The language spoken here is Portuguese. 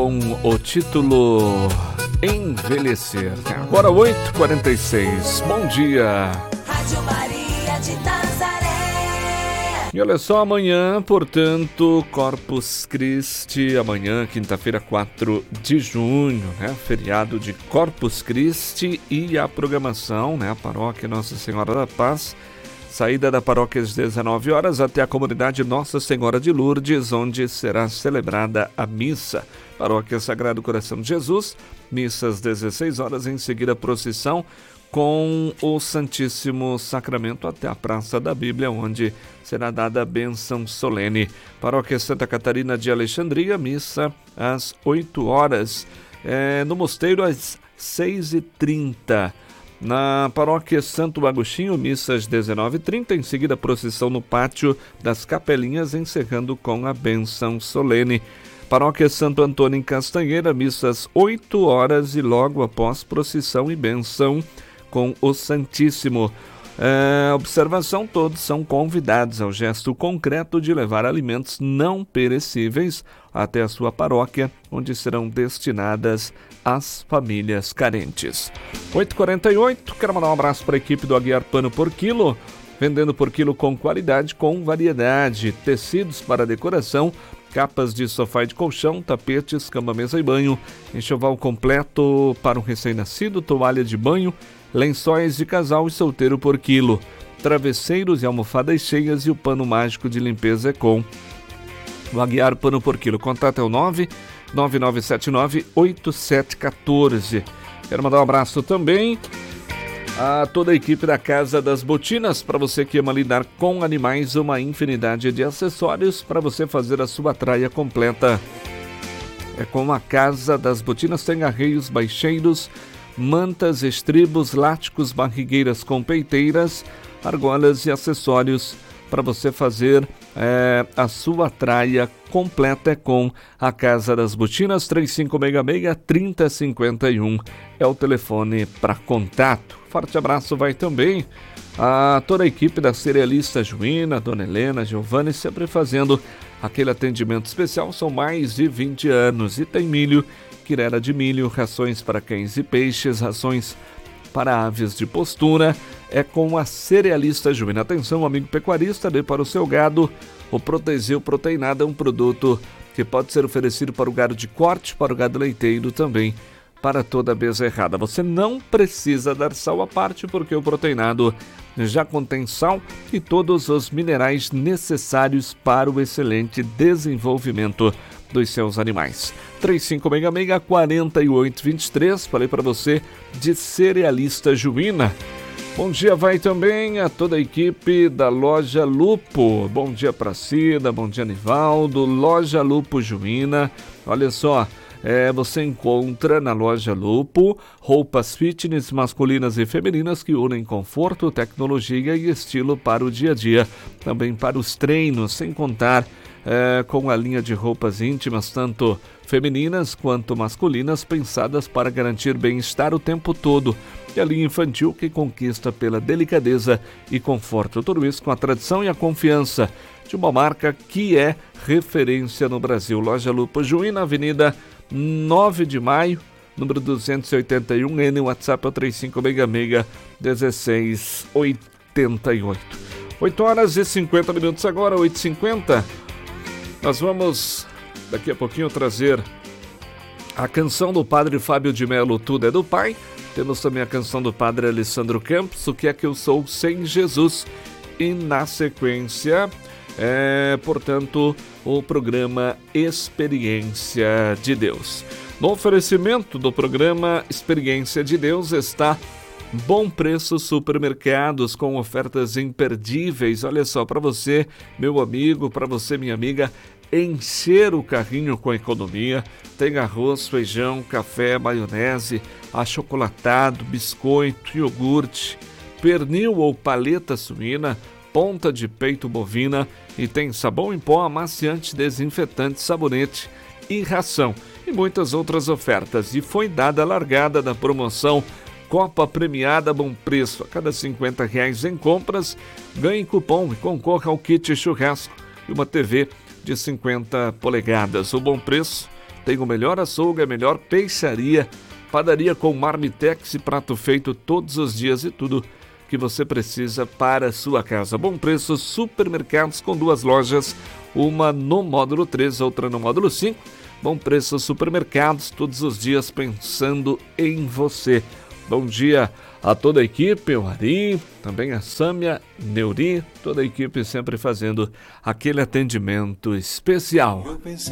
com o título Envelhecer. Agora 8h46. Bom dia. Rádio Maria de Nazaré. E olha só, amanhã, portanto, Corpus Christi, amanhã, quinta-feira, 4 de junho, feriado de Corpus Christi, e a programação, a paróquia Nossa Senhora da Paz, saída da paróquia às 19 horas até a comunidade Nossa Senhora de Lourdes, onde será celebrada a missa. Paróquia Sagrado Coração de Jesus, missa às 16 horas, em seguida a procissão com o Santíssimo Sacramento até a Praça da Bíblia, onde será dada a bênção solene. Paróquia Santa Catarina de Alexandria, missa às 8 horas. No mosteiro às 6h30. Na paróquia Santo Agostinho, missa às 19h30, em seguida a procissão no pátio das Capelinhas, encerrando com a bênção solene. Paróquia Santo Antônio em Castanheira, missa às 8 horas e logo após procissão e bênção com o Santíssimo. Observação, todos são convidados ao gesto concreto de levar alimentos não perecíveis até a sua paróquia, onde serão destinadas às famílias carentes. 8h48, quero mandar um abraço para a equipe do Aguiar Pano por Quilo, vendendo por quilo com qualidade, com variedade, tecidos para decoração, capas de sofá e de colchão, tapetes, cama, mesa e banho, enxoval completo para um recém-nascido, toalha de banho, lençóis de casal e solteiro por quilo, travesseiros e almofadas cheias e o pano mágico de limpeza Econ. O Aguiar Pano por Quilo, contato é o 99979-8714. Quero mandar um abraço também a toda a equipe da Casa das Botinas, para você que ama lidar com animais, uma infinidade de acessórios para você fazer a sua traia completa. Com a Casa das Botinas, tem arreios, baixeiros, mantas, estribos, láticos, barrigueiras com peiteiras, argolas e acessórios para você fazer a sua traia completa com a Casa das Botinas. 3566-3051 é o telefone para contato. Forte abraço vai também a toda a equipe da Cerealista Juína, Dona Helena, Giovanni, sempre fazendo aquele atendimento especial. São mais de 20 anos e tem milho, quirera de milho, rações para cães e peixes, rações para aves de postura, é com a Cerealista Juína. Atenção, amigo pecuarista, dê para o seu gado o Protezeu Proteinado, é um produto que pode ser oferecido para o gado de corte, para o gado leiteiro também, para toda a bezerrada. Você não precisa dar sal à parte, porque o proteinado já contém sal e todos os minerais necessários para o excelente desenvolvimento dos seus animais. 3566-4823, falei para você de Cerealista Juína. Bom dia vai também a toda a equipe da Loja Lupo. Bom dia para Cida, bom dia Nivaldo, Loja Lupo Juína. Olha só, você encontra na Loja Lupo roupas fitness masculinas e femininas que unem conforto, tecnologia e estilo para o dia a dia. Também para os treinos, sem contar com a linha de roupas íntimas, tanto femininas quanto masculinas, pensadas para garantir bem-estar o tempo todo. E a linha infantil que conquista pela delicadeza e conforto. Tudo isso com a tradição e a confiança de uma marca que é referência no Brasil. Loja Lupo Juína, Avenida 9 de Maio, número 281, WhatsApp é o 3566-1688. 8h50 agora, 8h50. Nós vamos, daqui a pouquinho, trazer a canção do Padre Fábio de Melo, Tudo é do Pai. Temos também a canção do Padre Alessandro Campos, O que é que eu sou sem Jesus. E na sequência, portanto, o programa Experiência de Deus. No oferecimento do programa Experiência de Deus está Bom Preço Supermercados, com ofertas imperdíveis. Olha só, para você, meu amigo, para você, minha amiga, encher o carrinho com economia. Tem arroz, feijão, café, maionese, achocolatado, biscoito, iogurte, pernil ou paleta suína, ponta de peito bovina, e tem sabão em pó, amaciante, desinfetante, sabonete e ração, e muitas outras ofertas. E foi dada a largada da promoção Copa Premiada Bom Preço. A cada R$50 em compras, ganhe cupom e concorra ao kit churrasco e uma TV de 50 polegadas. O Bom Preço tem o melhor açougue, a melhor peixaria, padaria com marmitex e prato feito todos os dias e tudo que você precisa para a sua casa. Bom preço, supermercados com 2 lojas, uma no módulo 3, outra no módulo 5. Bom preço, supermercados, todos os dias pensando em você. Bom dia a toda a equipe, o Ari, também a Sâmia, Neuri, toda a equipe sempre fazendo aquele atendimento especial.